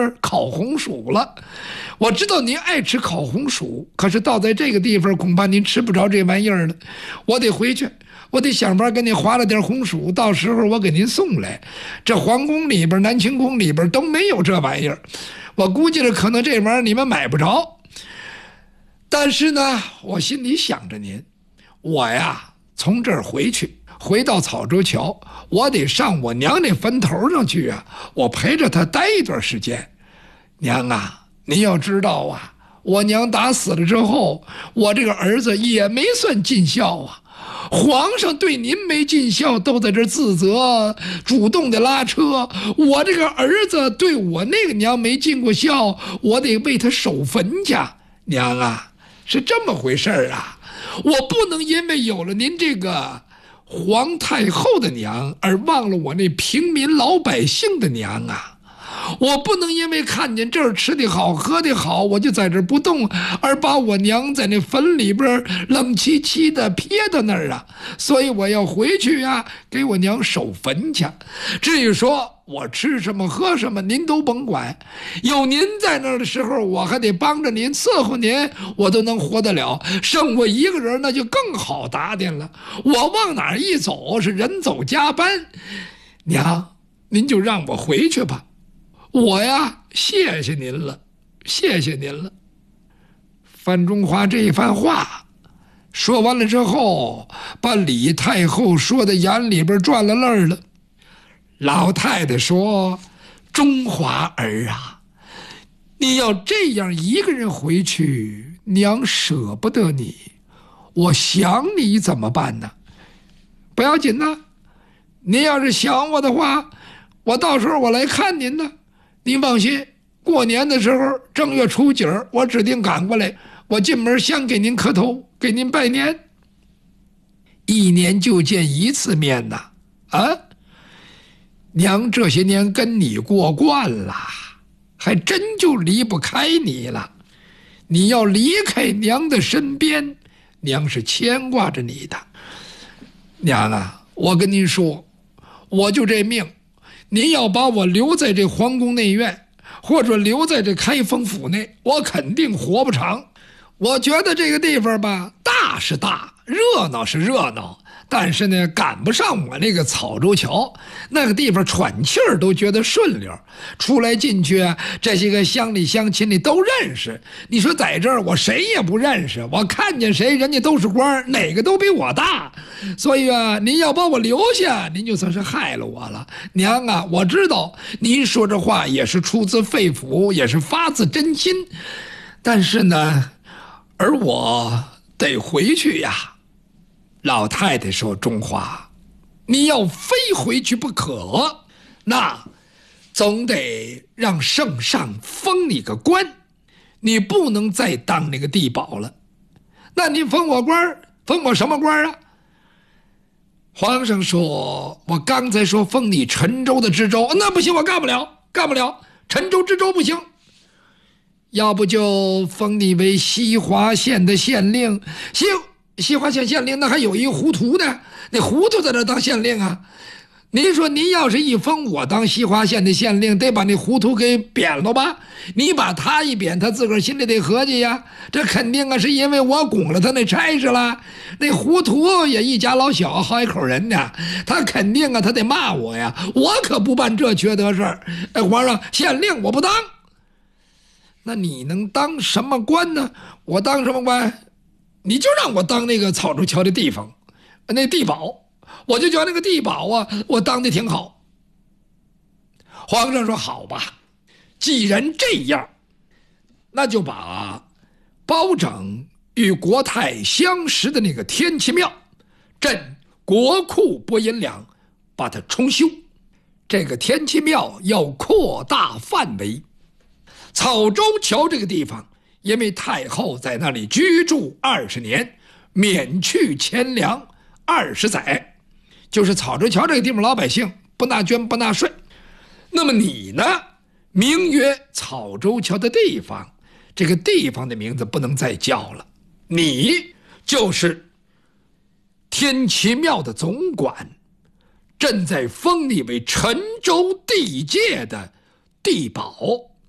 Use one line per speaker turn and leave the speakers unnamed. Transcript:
边烤红薯了。我知道您爱吃烤红薯，可是到在这个地方恐怕您吃不着这玩意儿了。我得回去，我得想法给您划了点红薯，到时候我给您送来。这皇宫里边、南清宫里边都没有这玩意儿，我估计着可能这玩意儿你们买不着。但是呢，我心里想着您，我呀从这儿回到草洲桥，我得上我娘那坟头上去啊，我陪着她待一段时间。娘啊，您要知道啊，我娘打死了之后，我这个儿子也没算尽孝啊。皇上对您没尽孝都在这自责，主动的拉车。我这个儿子对我那个娘没尽过孝，我得为他守坟去。娘啊，是这么回事啊，我不能因为有了您这个皇太后的娘而忘了我那平民老百姓的娘啊。我不能因为看见这儿吃的好喝的好，我就在这儿不动，而把我娘在那坟里边冷凄凄的撇到那儿啊。所以我要回去啊，给我娘守坟去。至于说我吃什么喝什么您都甭管，有您在那儿的时候，我还得帮着您伺候您，我都能活得了。剩我一个人那就更好打点了，我往哪儿一走是人走加班。娘，您就让我回去吧，我呀谢谢您了，谢谢您了。范仲华这一番话说完了之后，把李太后说的眼里边转了泪了。老太太说：中华儿啊，你要这样一个人回去，娘舍不得你，我想你怎么办呢？不要紧呐，您要是想我的话，我到时候我来看您呢。您放心，过年的时候正月初几我指定赶过来，我进门先给您磕头，给您拜年。一年就见一次面呐，啊，娘这些年跟你过惯了，还真就离不开你了。你要离开娘的身边，娘是牵挂着你的。娘啊，我跟您说，我就这命，您要把我留在这皇宫内院，或者留在这开封府内，我肯定活不长。我觉得这个地方吧，大是大，热闹是热闹，但是呢，赶不上我那个草洲桥那个地方，喘气儿都觉得顺溜，出来进去啊，这些个乡里乡亲里都认识。你说在这儿我谁也不认识，我看见谁人家都是官，哪个都比我大。所以啊，您要把我留下，您就算是害了我了。娘啊，我知道您说这话也是出自肺腑，也是发自真心，但是呢，而我得回去呀。老太太说：中华，你要非回去不可，那总得让圣上封你个官，你不能再当那个地保了。那你封我官，封我什么官啊？皇上说：我刚才说封你陈州的知州，那不行，我干不了，陈州知州不行。要不就封你为西华县的县令。西华县县令那还有一糊涂的，那糊涂在这当县令啊。您说您要是一封我当西华县的县令，得把那糊涂给贬了吧？你把他一贬，他自个儿心里得合计呀，这肯定啊是因为我拱了他那差事了。那糊涂也一家老小好几口人呢，他肯定啊他得骂我呀，我可不办这缺德事儿。皇上，县令我不当。那你能当什么官呢？我当什么官？你就让我当那个草洲桥的地方，那地保，我就觉得那个地保啊，我当的挺好。皇上说：好吧，既然这样，那就把包拯与国泰相识的那个天齐庙，朕国库拨银两，把它重修。这个天齐庙要扩大范围。草洲桥这个地方，因为太后在那里居住20年，免去钱粮20载，就是草洲桥这个地方老百姓不纳捐不纳税。那么你呢，名曰草洲桥的地方，这个地方的名字不能再叫了，你就是天齐庙的总管，朕在封你为陈州地界的地保。